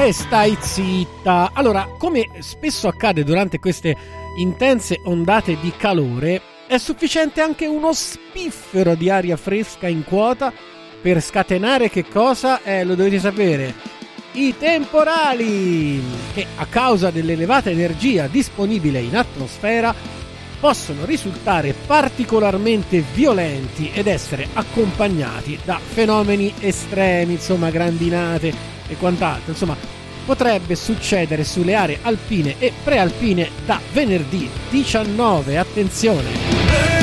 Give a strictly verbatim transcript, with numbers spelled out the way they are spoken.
E stai zitta. Allora, come spesso accade durante queste intense ondate di calore, è sufficiente anche uno spiffero di aria fresca in quota per scatenare che cosa? Eh, lo dovete sapere. I temporali, che a causa dell'elevata energia disponibile in atmosfera possono risultare particolarmente violenti ed essere accompagnati da fenomeni estremi, insomma grandinate e quant'altro. Insomma, potrebbe succedere sulle aree alpine e prealpine da venerdì diciannove, attenzione!